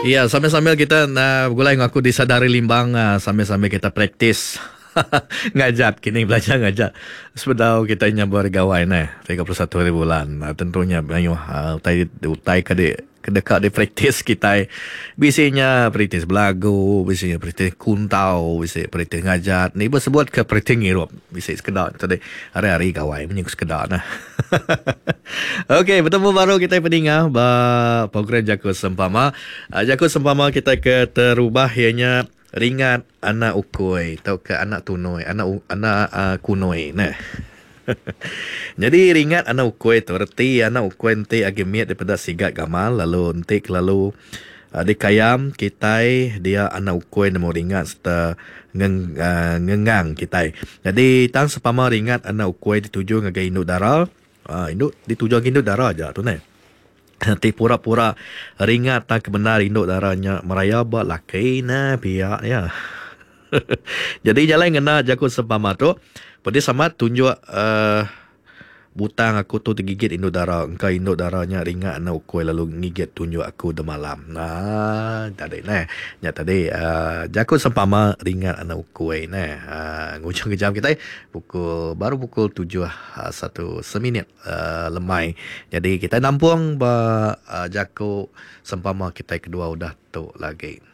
Ya, sambil-sambil kita gulai ngaku di Sadari Limbang, sambil-sambil kita praktis ngajat, kini belajar ngajat. Sebedau kita nya bergawai 31 hari bulan. Tentunya banyak utai kedekat di praktis kita. Bisinya praktis belagu, bisinya praktis kuntau, bisi praktis ngajat. Ni bersebut ke praktis ngirup. Bisi sekedar tadi hari-hari gawai menyuk sekedar Okey, bertemu baru kita pendengar program Jaku Sempama. Jaku Sempama kita ke terubah ianya ringat anak ukoi atau ke anak tunoi, anak kunoi. Nah. Jadi ringat anak ukoi tu reti anak ukoi nanti agimiat daripada sigat gamal lalu nanti lalu di kayam kita dia anak ukoi namo ringat serta ngengang kita. Jadi tang sepama ringat anak ukoi dituju ngagai induk darah. Induk dituju induk darah aja tu nanti pura-pura ringat tak kebenar induk darahnya meraya buat laki pihak ya. Jadi jalan kena jakut sepama tu. Pada sama tunjuk butang aku tu tergigit induk darah. Engkau induk darahnya ringat na ukoi lalu ngigit tunjuk aku de malam. Tadi nya tadi jakut sepama ringat anak ukoi ngujung kejam kita baru pukul 7 1 seminit lemai. Jadi kita nampung jakut sempama kita kedua udah tu lagi.